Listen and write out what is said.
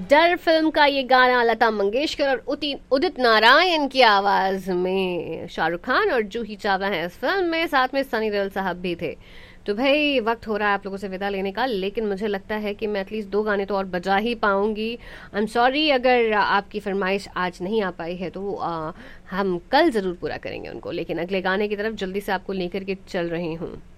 डर फिल्म का ये गाना लता मंगेशकर और उदित नारायण की आवाज में। शाहरुख खान और जूही चावला हैं इस फिल्म में, साथ में सनी देओल साहब भी थे। तो भाई वक्त हो रहा है आप लोगों से विदा लेने का, लेकिन मुझे लगता है कि मैं एटलीस्ट 2 गाने तो और बजा ही पाऊंगी। आई एम सॉरी अगर आपकी फरमाइश आज नहीं आ पाई है, तो हम कल ज़रूर पूरा करेंगे उनको, लेकिन अगले गाने की तरफ जल्दी से आपको लेकर के चल रही हूँ।